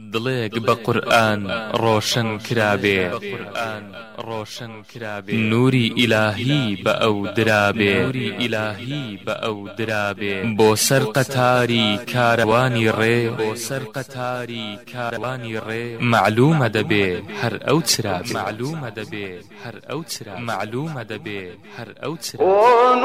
دڵێک بە قورئان ڕۆشن کرابێ نوری ئیلاهی بە ئەو درابێ بۆ سەر قەتاری کاروانی ڕێ معلومە دەبێ هەر ئەو چرابێ